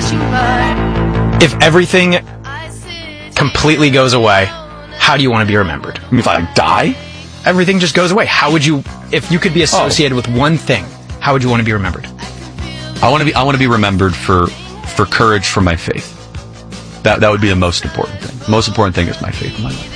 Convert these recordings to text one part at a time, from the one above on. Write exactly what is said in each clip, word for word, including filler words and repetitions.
If everything completely goes away, how do you want to be remembered? If I die? Everything just goes away. How would you, if you could be associated oh. with one thing, how would you want to be remembered? I want to be, I want to be remembered for, for courage for my faith. That, that would be the most important thing. The most important thing is my faith in my life.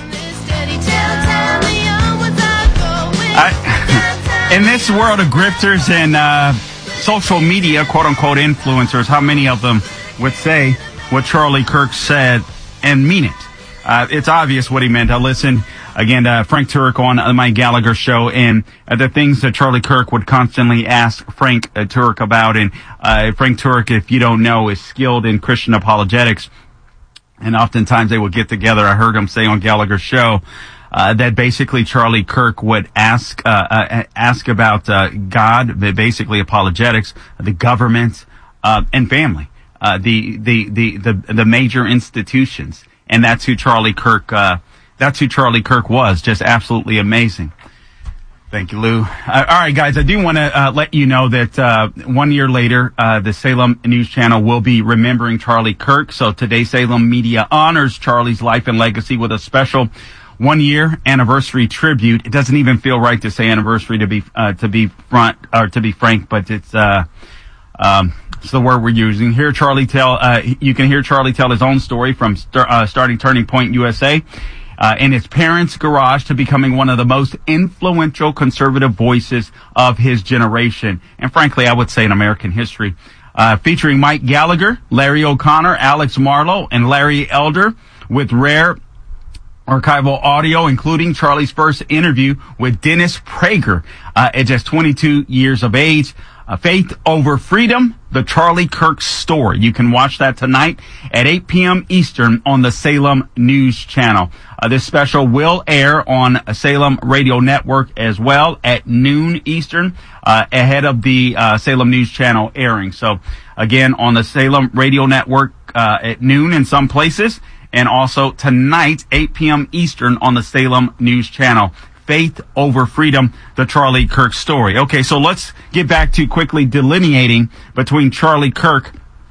I, in this world of grifters and uh, social media, quote-unquote influencers, how many of them would say what Charlie Kirk said and mean it? Uh, it's obvious what he meant. I listened, again, to Frank Turek on the Mike Gallagher show, and uh, the things that Charlie Kirk would constantly ask Frank uh, Turek about. And uh, Frank Turek, if you don't know, is skilled in Christian apologetics. And oftentimes they would get together. I heard him say on Gallagher's show uh, that basically Charlie Kirk would ask uh, uh, ask about uh, God, basically apologetics, the government, uh, and family, uh, the, the the the the major institutions, and that's who Charlie Kirk uh, that's who Charlie Kirk was. Just absolutely amazing. Thank you, Lou. Uh, all right, guys, I do want to uh, let you know that uh, one year later, uh, the Salem News Channel will be remembering Charlie Kirk. So today, Salem Media honors Charlie's life and legacy with a special one-year anniversary tribute. It doesn't even feel right to say anniversary to be uh, to be front or to be frank, but it's uh, um, it's the word we're using here. Charlie tell uh, you can hear Charlie tell his own story from st- uh, starting Turning Point U S A. Uh, in his parents' garage to becoming one of the most influential conservative voices of his generation. And frankly, I would say in American history. Uh, featuring Mike Gallagher, Larry O'Connor, Alex Marlowe, and Larry Elder with rare archival audio, including Charlie's first interview with Dennis Prager uh, at just twenty-two years of age. Uh, Faith Over Freedom, the Charlie Kirk Story. You can watch that tonight at eight p.m. Eastern on the Salem News Channel. Uh, this special will air on Salem Radio Network as well at noon Eastern, uh, ahead of the uh, Salem News Channel airing. So, again, on the Salem Radio Network uh, at noon in some places, and also tonight, eight p.m. Eastern on the Salem News Channel. Faith Over Freedom, the Charlie Kirk Story. Okay, so let's get back to quickly delineating between Charlie Kirk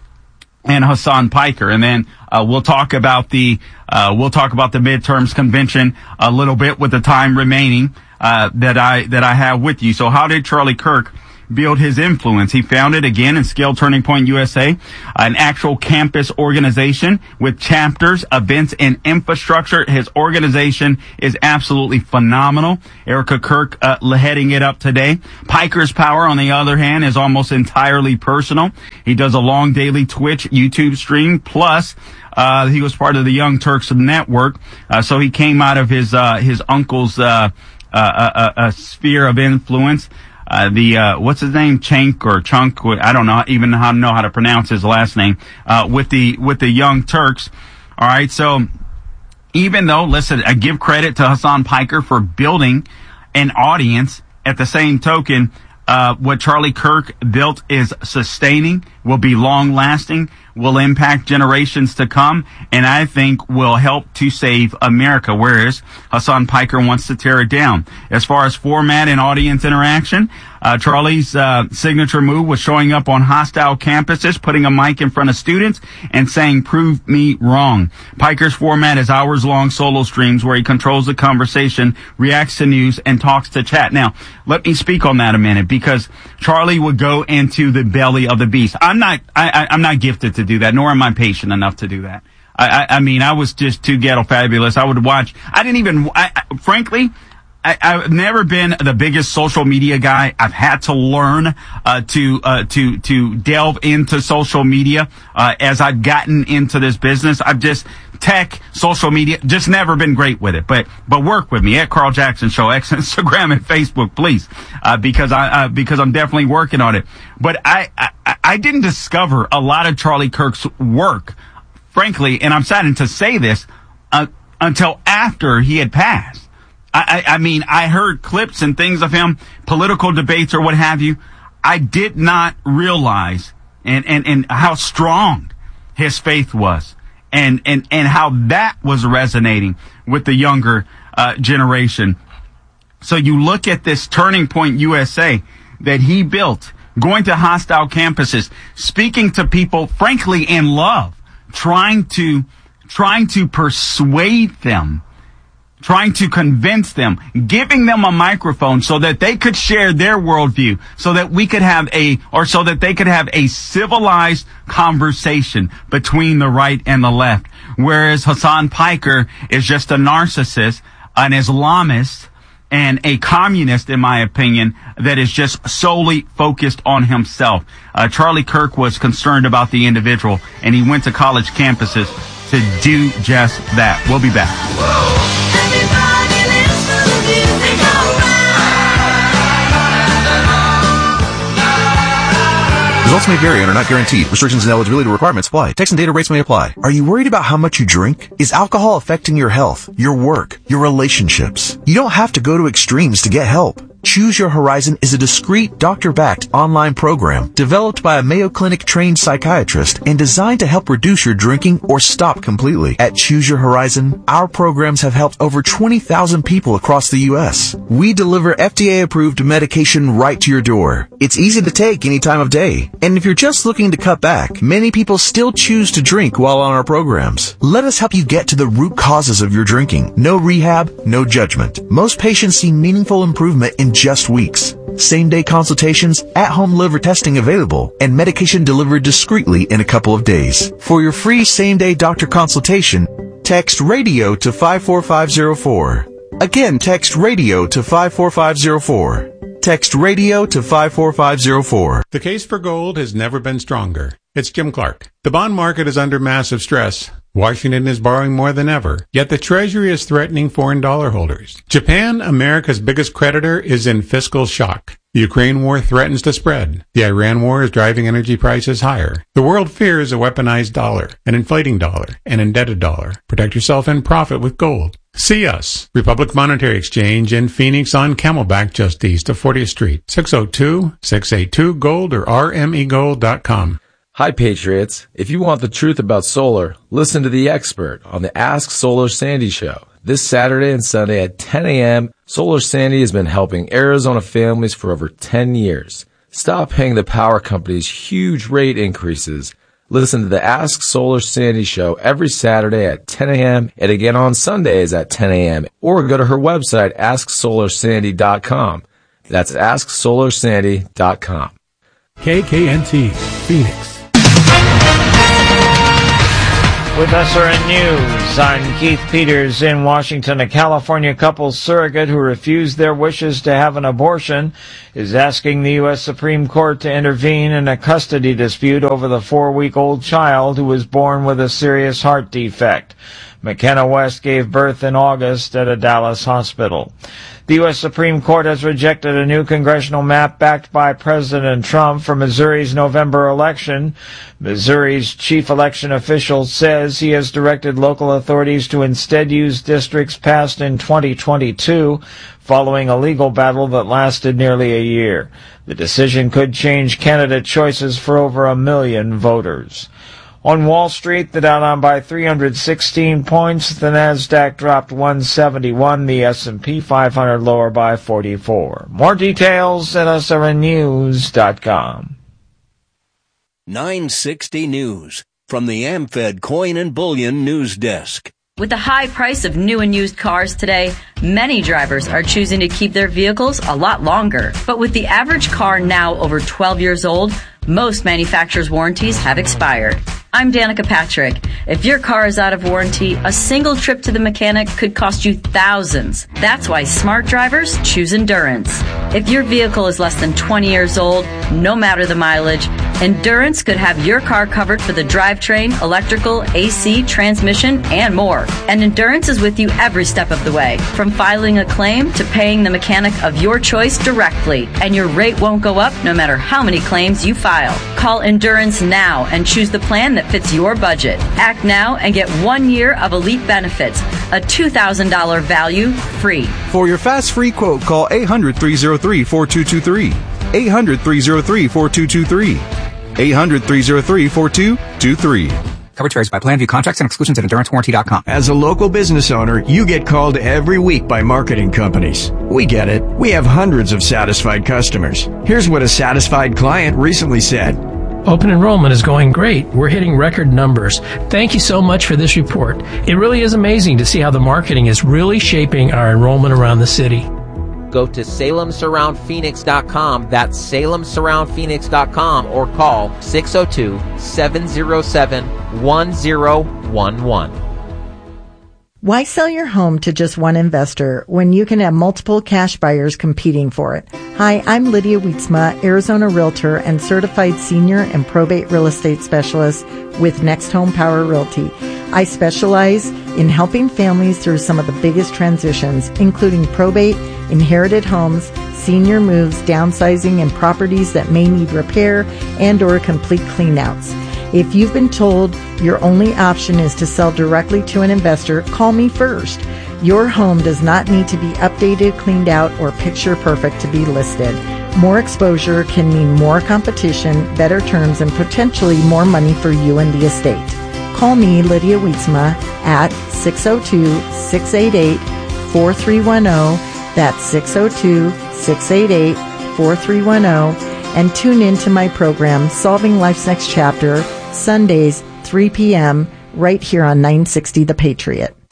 and Hasan Piker, and then uh, we'll talk about the uh, we'll talk about the midterms convention a little bit with the time remaining uh, that I that I have with you. So, how did Charlie Kirk build his influence? He founded, again, and scaled Turning Point U S A, an actual campus organization with chapters, events, and infrastructure. His organization is absolutely phenomenal. Erica Kirk uh, heading it up today. Piker's power, on the other hand, is almost entirely personal. He does a long daily Twitch, YouTube stream, plus uh he was part of the Young Turks Network, uh, so he came out of his uh his uncle's uh uh, uh, uh sphere of influence. Uh, the, uh, what's his name? Chank or Chunk? I don't know, even how to know how to pronounce his last name, uh, with the, with the Young Turks. All right. So even though, listen, I give credit to Hasan Piker for building an audience, at the same token, uh, what Charlie Kirk built is sustaining, will be long lasting, will impact generations to come, and I think will help to save America, whereas Hasan Piker wants to tear it down. As far as format and audience interaction, uh, Charlie's uh, signature move was showing up on hostile campuses, putting a mic in front of students, and saying, "Prove me wrong." Piker's format is hours-long solo streams where he controls the conversation, reacts to news, and talks to chat. Now, let me speak on that a minute, because Charlie would go into the belly of the beast. I'm not, I, I, I'm not gifted to do that, nor am I patient enough to do that. I, I, I mean, I was just too ghetto fabulous. I would watch, I didn't even, I, I, frankly, I, I've never been the biggest social media guy. I've had to learn, uh, to, uh, to, to delve into social media, uh, as I've gotten into this business. I've just, tech, social media, just never been great with it. But, but work with me at Carl Jackson Show, X, Instagram, and Facebook, please, uh, because I, uh, because I'm definitely working on it. But I, I, I didn't discover a lot of Charlie Kirk's work, frankly, and I'm saddened to say this, uh, until after he had passed. I, I, I mean, I heard clips and things of him, political debates or what have you. I did not realize and, and, and how strong his faith was, and, and, and how that was resonating with the younger uh, generation. So you look at this Turning Point U S A that he built going to hostile campuses, speaking to people, frankly, in love, trying to, trying to persuade them, trying to convince them, giving them a microphone so that they could share their worldview, so that we could have a, or so that they could have a civilized conversation between the right and the left. Whereas Hassan Piker is just a narcissist, an Islamist, and a communist, in my opinion, that is just solely focused on himself. Uh, Charlie Kirk was concerned about the individual, and he went to college campuses to do just that. We'll be back. Results may vary and are not guaranteed. Restrictions and eligibility requirements apply. Text and data rates may apply. Are you worried about how much you drink? Is alcohol affecting your health, your work, your relationships? You don't have to go to extremes to get help. Choose Your Horizon is a discreet, doctor-backed online program developed by a Mayo Clinic-trained psychiatrist and designed to help reduce your drinking or stop completely. At Choose Your Horizon, our programs have helped over twenty thousand people across the U S. We deliver F D A-approved medication right to your door. It's easy to take any time of day. And if you're just looking to cut back, many people still choose to drink while on our programs. Let us help you get to the root causes of your drinking. No rehab, no judgment. Most patients see meaningful improvement in just weeks. Same-day consultations, at-home liver testing available, and medication delivered discreetly in a couple of days. For your free same-day doctor consultation, text RADIO to five four five zero four. Again, text RADIO to five four five zero four. Text RADIO to five four five zero four. The case for gold has never been stronger. It's Jim Clark. The bond market is under massive stress. Washington is borrowing more than ever, yet the Treasury is threatening foreign dollar holders. Japan, America's biggest creditor, is in fiscal shock. The Ukraine war threatens to spread. The Iran war is driving energy prices higher. The world fears a weaponized dollar, an inflating dollar, an indebted dollar. Protect yourself and profit with gold. See us, Republic Monetary Exchange in Phoenix on Camelback just east of fortieth Street, six oh two, six eight two, gold or r m e gold dot com. Hi, Patriots. If you want the truth about solar, listen to The Expert on the Ask Solar Sandy show. This Saturday and Sunday at ten a.m., Solar Sandy has been helping Arizona families for over ten years. Stop paying the power companies huge rate increases. Listen to the Ask Solar Sandy show every Saturday at ten a.m. and again on Sundays at ten a.m. Or go to her website, ask solar sandy dot com. That's ask solar sandy dot com. K K N T, Phoenix. With S R N News, I'm Keith Peters in Washington. A California couple's surrogate who refused their wishes to have an abortion is asking the U S Supreme Court to intervene in a custody dispute over the four-week-old child who was born with a serious heart defect. McKenna West gave birth in August at a Dallas hospital. The U S Supreme Court has rejected a new congressional map backed by President Trump for Missouri's November election. Missouri's chief election official says he has directed local authorities to instead use districts passed in twenty twenty-two, following a legal battle that lasted nearly a year. The decision could change candidate choices for over a million voters. On Wall Street, the Dow down by three hundred sixteen points, the Nasdaq dropped one seventy-one, the S and P five hundred lower by forty-four. More details at S R N news dot com. nine sixty News from the AmFed Coin and Bullion News Desk. With the high price of new and used cars today, many drivers are choosing to keep their vehicles a lot longer. But with the average car now over twelve years old, most manufacturers' warranties have expired. I'm Danica Patrick. If your car is out of warranty, a single trip to the mechanic could cost you thousands. That's why smart drivers choose Endurance. If your vehicle is less than twenty years old, no matter the mileage, Endurance could have your car covered for the drivetrain, electrical, A C, transmission, and more. And Endurance is with you every step of the way, from filing a claim to paying the mechanic of your choice directly. And your rate won't go up no matter how many claims you file. Call Endurance now and choose the plan that fits your budget. Act now and get one year of Elite benefits, a two thousand dollars value free. For your fast free quote, call eight hundred, three oh three, four two two three. eight hundred, three oh three, four two two three. eight hundred, three oh three, four two two three. Coverage varies by plan. View contracts and exclusions at endurance warranty dot com. As a local business owner, you get called every week by marketing companies. We get it. We have hundreds of satisfied customers. Here's what a satisfied client recently said. Open enrollment is going great. We're hitting record numbers. Thank you so much for this report. It really is amazing to see how the marketing is really shaping our enrollment around the city. Go to Salem Surround Phoenix dot com. That's Salem Surround Phoenix dot com or call six oh two, seven oh seven, one oh one one. Why sell your home to just one investor when you can have multiple cash buyers competing for it? Hi, I'm Lydia Wietzma, Arizona Realtor and Certified Senior and Probate Real Estate Specialist with Next Home Power Realty. I specialize in helping families through some of the biggest transitions, including probate, inherited homes, senior moves, downsizing, and properties that may need repair and or complete cleanouts. If you've been told your only option is to sell directly to an investor, call me first. Your home does not need to be updated, cleaned out, or picture perfect to be listed. More exposure can mean more competition, better terms, and potentially more money for you and the estate. Call me, Lydia Wietzma, at six oh two, six eight eight, four three one oh. That's six oh two, six eight eight, four three one oh. And tune in to my program, Solving Life's Next Chapter, Sundays, three p.m., right here on nine sixty The Patriot.